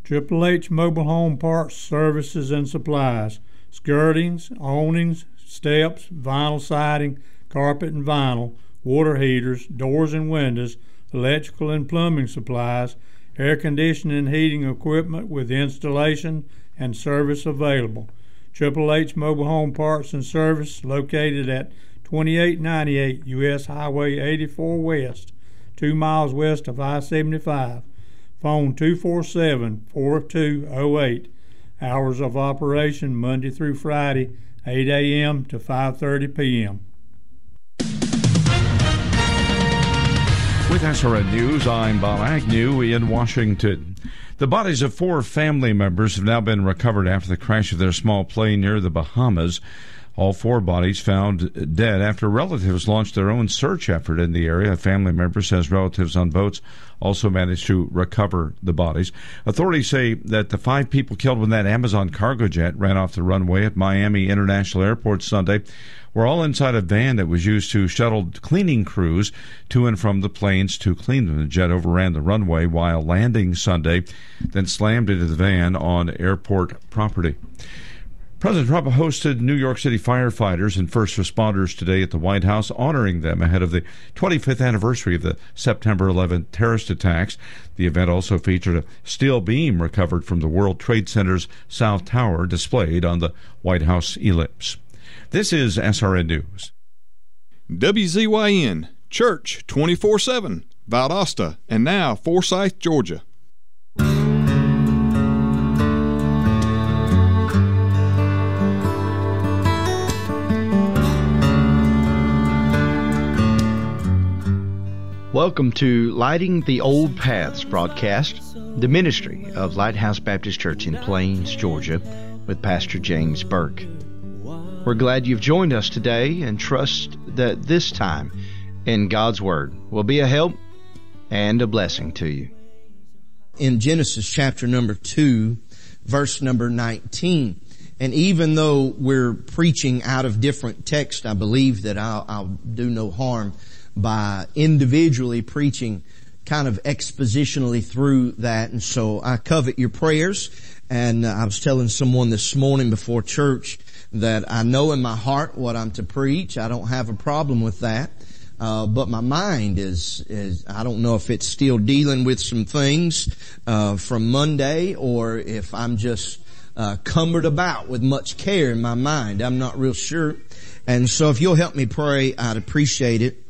Triple H Mobile Home Parts, Services, and Supplies. Skirtings, awnings, steps, vinyl siding, carpet and vinyl, water heaters, doors and windows, electrical and plumbing supplies, air conditioning and heating equipment with installation and service available. Triple H Mobile Home Parts and Service, located at 2898 U.S. Highway 84 West, 2 miles west of I-75. Phone 247-4208. Hours of operation Monday through Friday, 8 a.m. to 5:30 p.m. With SRN News, I'm Bob Agnew in Washington. The bodies of 4 family members have now been recovered after the crash of their small plane near the Bahamas. All 4 bodies found dead after relatives launched their own search effort in the area. A family member says relatives on boats also managed to recover the bodies. Authorities say that the 5 people killed when that Amazon cargo jet ran off the runway at Miami International Airport Sunday were all inside a van that was used to shuttle cleaning crews to and from the planes to clean them. The jet overran the runway while landing Sunday, then slammed into the van on airport property. President Trump hosted New York City firefighters and first responders today at the White House, honoring them ahead of the 25th anniversary of the September 11th terrorist attacks. The event also featured a steel beam recovered from the World Trade Center's South Tower displayed on the White House ellipse. This is SRN News. WZYN, Church 24/7, Valdosta, and now Forsyth, Georgia. Welcome to Lighting the Old Paths broadcast, the ministry of Lighthouse Baptist Church in Plains, Georgia, with Pastor James Burke. We're glad you've joined us today and trust that this time in God's Word will be a help and a blessing to you. In Genesis chapter number 2, verse number 19. And even though we're preaching out of different texts, I believe that I'll do no harm by individually preaching kind of expositionally through that. And so I covet your prayers. And I was telling someone this morning before church that I know in my heart what I'm to preach. I don't have a problem with that. But my mind is I don't know if it's still dealing with some things from Monday, or if I'm just cumbered about with much care in my mind. I'm not real sure. And so if you'll help me pray, I'd appreciate it.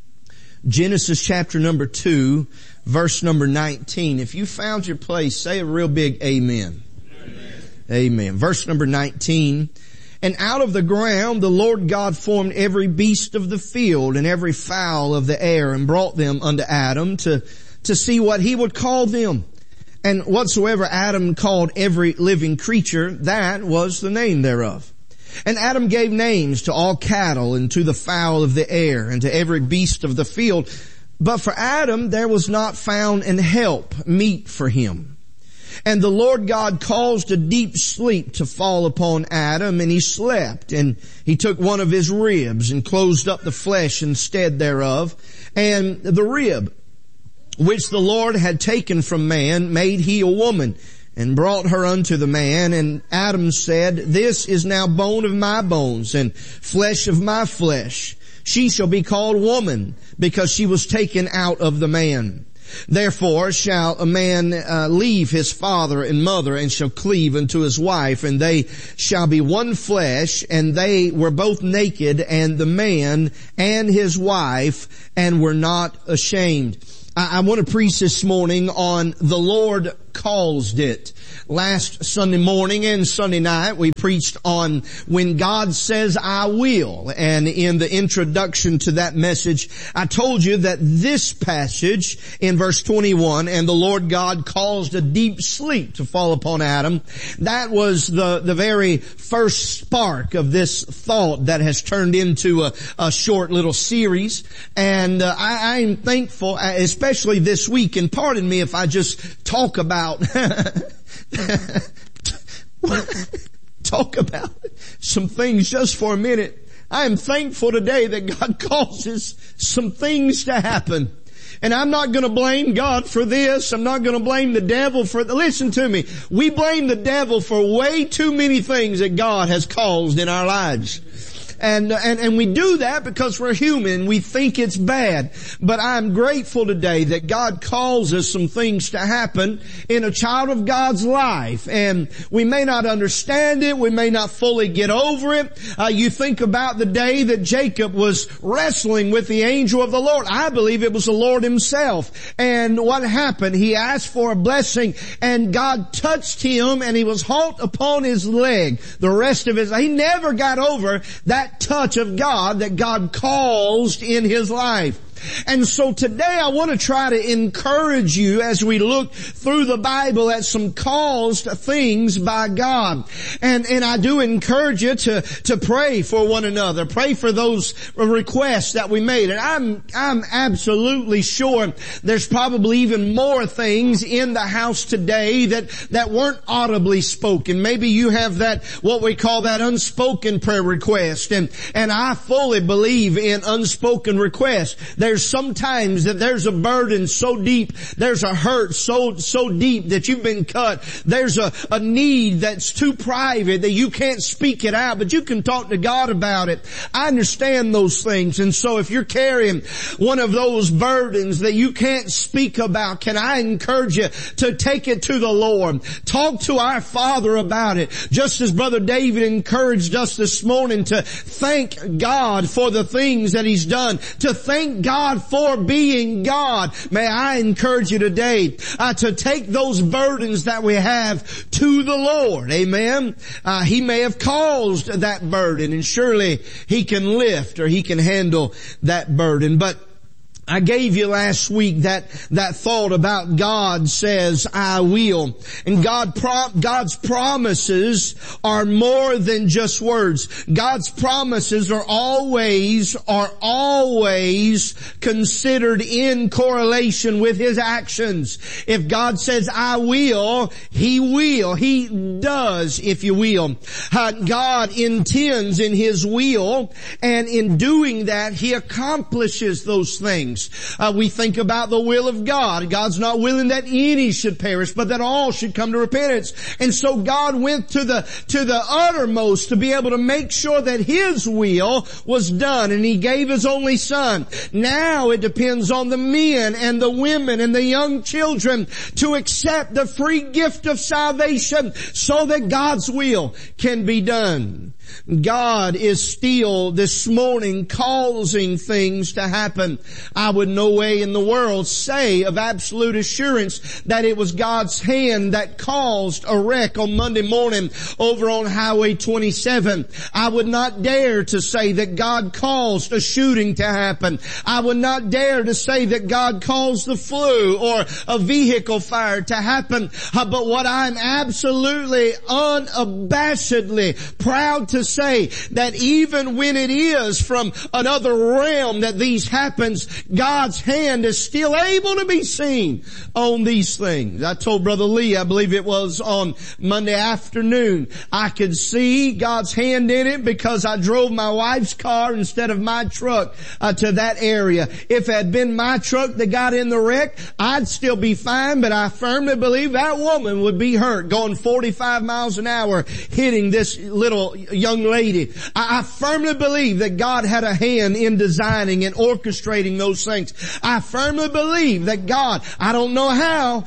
Genesis chapter number 2, verse number 19. If you found your place, say a real big amen. Amen. Amen. Verse number 19. And out of the ground the Lord God formed every beast of the field and every fowl of the air, and brought them unto Adam to see what he would call them. And whatsoever Adam called every living creature, that was the name thereof. And Adam gave names to all cattle, and to the fowl of the air, and to every beast of the field. But for Adam there was not found an help meet for him. And the Lord God caused a deep sleep to fall upon Adam, and he slept. And he took one of his ribs, and closed up the flesh instead thereof. And the rib which the Lord had taken from man made he a woman, and brought her unto the man. And Adam said, This is now bone of my bones, and flesh of my flesh. She shall be called woman, because she was taken out of the man. Therefore shall a man leave his father and mother, and shall cleave unto his wife, and they shall be one flesh. And they were both naked, and the man and his wife, and were not ashamed. I want to preach this morning on the Lord caused it. Last Sunday morning and Sunday night we preached on when God says I will. And in the introduction to that message, I told you that this passage in verse 21, and the Lord God caused a deep sleep to fall upon Adam, that was the very first spark of this thought that has turned into a short little series. And I'm thankful, especially this week, and pardon me if I just talk about some things just for a minute. I am thankful today that God causes some things to happen. And I'm not going to blame God for this. I'm not going to blame the devil for, listen to me. We blame the devil for way too many things that God has caused in our lives. And we do that because we're human. We think it's bad. But I'm grateful today that God calls us some things to happen in a child of God's life. And we may not understand it. We may not fully get over it. You think about the day that Jacob was wrestling with the angel of the Lord. I believe it was the Lord himself. And what happened? He asked for a blessing and God touched him and he was halt upon his leg. The rest of he never got over that touch of God that God caused in his life. And so today I want to try to encourage you as we look through the Bible at some caused things by God. And I do encourage you to pray for one another. Pray for those requests that we made. And I'm absolutely sure there's probably even more things in the house today that weren't audibly spoken. Maybe you have that, what we call that unspoken prayer request. And I fully believe in unspoken requests. There's sometimes that there's a burden so deep, there's a hurt so deep that you've been cut. There's a need that's too private that you can't speak it out, but you can talk to God about it. I understand those things. And so if you're carrying one of those burdens that you can't speak about, can I encourage you to take it to the Lord? Talk to our Father about it. Just as Brother David encouraged us this morning to thank God for the things that He's done, to thank God for being God. May I encourage you today to take those burdens that we have to the Lord. Amen. He may have caused that burden and surely He can lift or He can handle that burden. But I gave you last week that thought about God says, I will. And God's promises are more than just words. God's promises are always considered in correlation with His actions. If God says, I will, He will. He does, if you will. God intends in His will, and in doing that, He accomplishes those things. We think about the will of God. God's not willing that any should perish, but that all should come to repentance. And so God went to the uttermost to be able to make sure that His will was done, and He gave His only Son. Now it depends on the men and the women and the young children to accept the free gift of salvation so that God's will can be done. God is still this morning causing things to happen. I would no way in the world say of absolute assurance that it was God's hand that caused a wreck on Monday morning over on Highway 27. I would not dare to say that God caused a shooting to happen. I would not dare to say that God caused the flu or a vehicle fire to happen. But what I'm absolutely unabashedly proud to say, that even when it is from another realm that these happens, God's hand is still able to be seen on these things. I told Brother Lee, I believe it was on Monday afternoon, I could see God's hand in it because I drove my wife's car instead of my truck to that area. If it had been my truck that got in the wreck, I'd still be fine, but I firmly believe that woman would be hurt going 45 miles an hour hitting this little young lady. I firmly believe that God had a hand in designing and orchestrating those things. I firmly believe that God, I don't know how,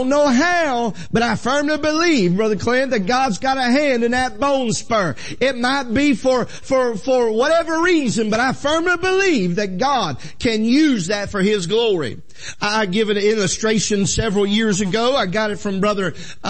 but I firmly believe, Brother Clint, that God's got a hand in that bone spur. It might be for whatever reason, but I firmly believe that God can use that for His glory. I give an illustration several years ago. I got it from Brother,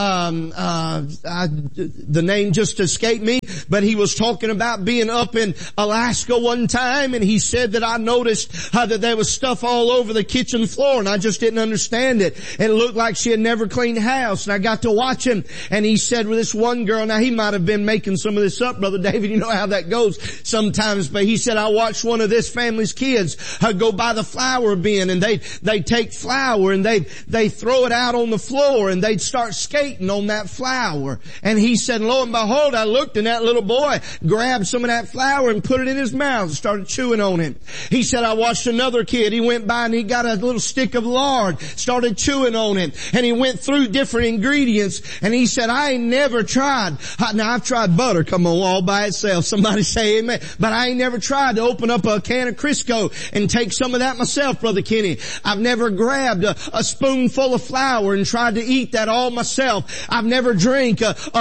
the name just escaped me, but he was talking about being up in Alaska one time, and he said that I noticed that there was stuff all over the kitchen floor, and I just didn't understand it. And it looked like she had never cleaned the house, and I got to watch him, and he said, well, this one girl, now he might have been making some of this up, Brother David, you know how that goes sometimes, but he said, I watched one of this family's kids go by the flower bin, and they they'd take flour and they'd throw it out on the floor and they'd start skating on that flour. And he said, lo and behold, I looked and that little boy grabbed some of that flour and put it in his mouth and started chewing on it. He said, I watched another kid. He went by and he got a little stick of lard, started chewing on it, and he went through different ingredients. And he said, I ain't never tried. Now I've tried butter, come on, all by itself. Somebody say amen. But I ain't never tried to open up a can of Crisco and take some of that myself, Brother Kenny. I've never grabbed a spoonful of flour and tried to eat that all myself. I've never drank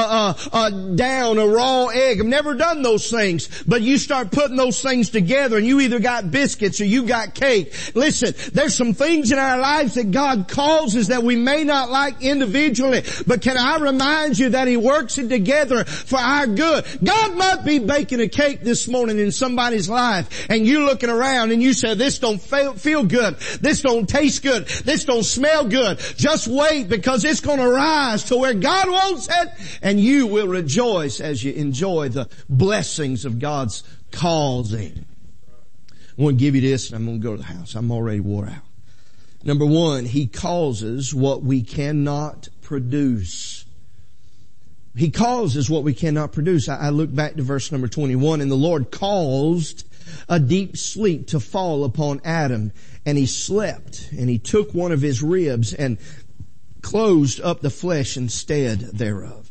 down a raw egg. I've never done those things. But you start putting those things together and you either got biscuits or you got cake. Listen, there's some things in our lives that God causes that we may not like individually, but can I remind you that He works it together for our good? God might be baking a cake this morning in somebody's life and you looking around and you say, this don't feel good. This don't taste good. This don't smell good. Just wait, because it's going to rise to where God wants it, and you will rejoice as you enjoy the blessings of God's causing. I want to give you this and I'm going to go to the house. I'm already wore out. Number one, He causes what we cannot produce. He causes what we cannot produce. I look back to verse number 21, and the Lord caused a deep sleep to fall upon Adam, and he slept, and He took one of his ribs and closed up the flesh instead thereof.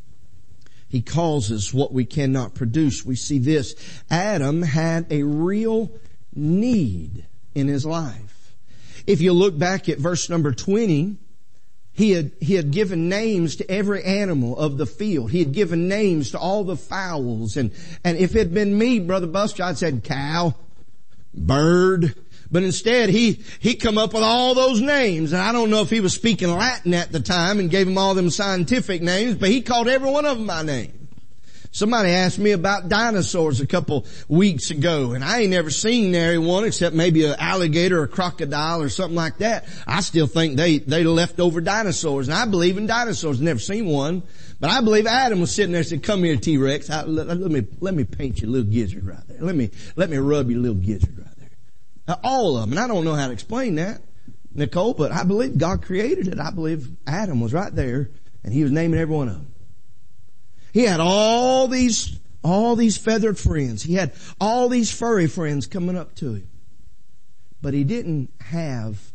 He causes what we cannot produce. We see this. Adam had a real need in his life. If you look back at verse number 20, He had given names to every animal of the field. He had given names to all the fowls. And if it had been me, Brother Buster, I'd said cow, bird. But instead, he come up with all those names. And I don't know if he was speaking Latin at the time and gave them all them scientific names, but he called every one of them by name. Somebody asked me about dinosaurs a couple weeks ago, and I ain't never seen nary one except maybe an alligator or a crocodile or something like that. I still think they leftover dinosaurs, and I believe in dinosaurs. Never seen one, but I believe Adam was sitting there and said, "Come here, T-Rex. Let me paint your little gizzard right there. Let me rub your little gizzard right there." All of them, and I don't know how to explain that, Nicole, but I believe God created it. I believe Adam was right there, and He was naming every one of them. He had all these feathered friends. He had all these furry friends coming up to him. But he didn't have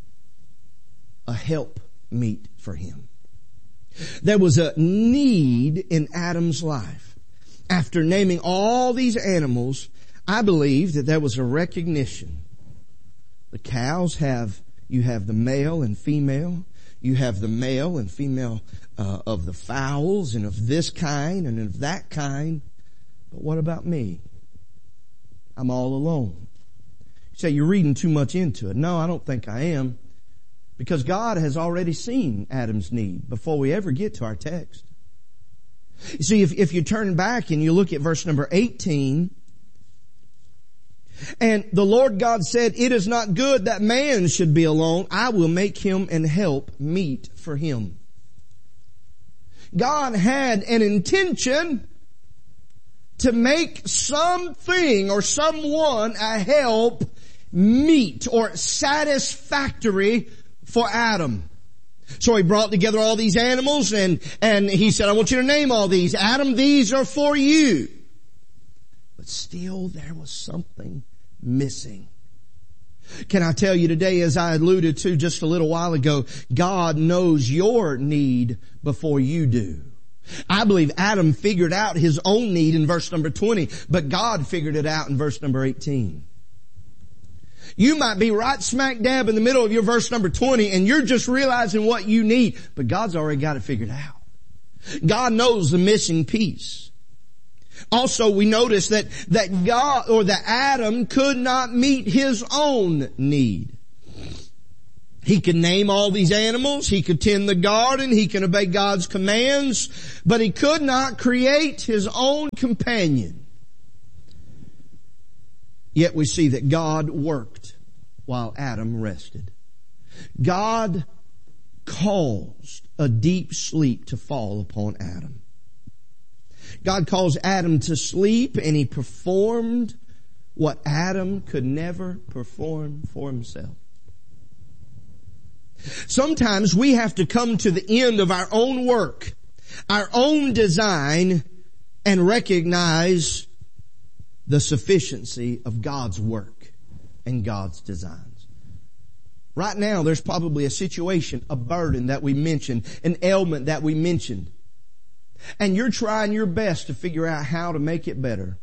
a help meet for him. There was a need in Adam's life. After naming all these animals, I believe that there was a recognition. The cows you have the male and female. You have the male and female of the fowls and of this kind and of that kind. But what about me? I'm all alone. You say, you're reading too much into it. No, I don't think I am. Because God has already seen Adam's need before we ever get to our text. You see, if you turn back and you look at verse number 18, and the Lord God said, "It is not good that man should be alone. I will make him an help meet for him." God had an intention to make something or someone a help meet or satisfactory for Adam. So He brought together all these animals and He said, "I want you to name all these. Adam, these are for you." But still there was something missing. Can I tell you today, as I alluded to just a little while ago, God knows your need before you do. I believe Adam figured out his own need in verse number 20, but God figured it out in verse number 18. You might be right smack dab in the middle of your verse number 20 and you're just realizing what you need, but God's already got it figured out. God knows the missing piece. Also, we notice that God or that Adam could not meet his own need. He could name all these animals, he could tend the garden, he can obey God's commands, but he could not create his own companion. Yet we see that God worked while Adam rested. God caused a deep sleep to fall upon Adam. God caused Adam to sleep, and He performed what Adam could never perform for himself. Sometimes we have to come to the end of our own work, our own design, and recognize the sufficiency of God's work and God's designs. Right now, there's probably a situation, a burden that we mentioned, an ailment that we mentioned. And you're trying your best to figure out how to make it better.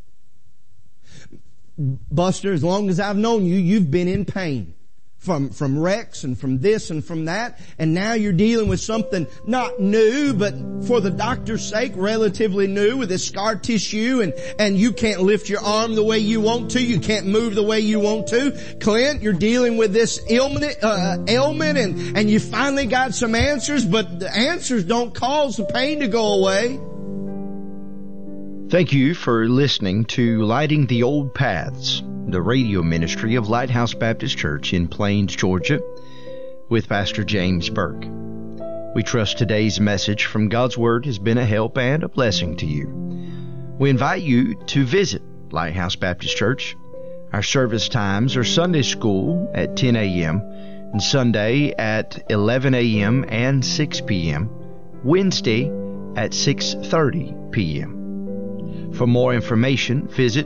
Buster, as long as I've known you, you've been in pain. From wrecks and from this and from that. And now you're dealing with something not new, but for the doctor's sake, relatively new, with this scar tissue, and you can't lift your arm the way you want to. You can't move the way you want to. Clint, you're dealing with this ailment and you finally got some answers, but the answers don't cause the pain to go away. Thank you for listening to Lighting the Old Paths, the radio ministry of Lighthouse Baptist Church in Plains, Georgia, with Pastor James Burke. We trust today's message from God's Word has been a help and a blessing to you. We invite you to visit Lighthouse Baptist Church. Our service times are Sunday school at 10 a.m. and Sunday at 11 a.m. and 6 p.m., Wednesday at 6:30 p.m. For more information, visit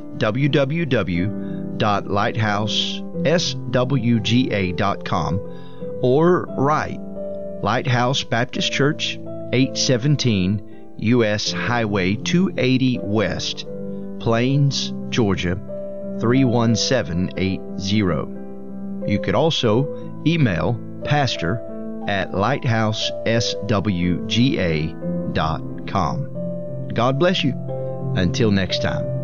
www.lighthouseswga.com or write Lighthouse Baptist Church, 817 U.S. Highway 280 West, Plains, Georgia, 31780. You could also email pastor@lighthouseswga.com. God bless you. Until next time.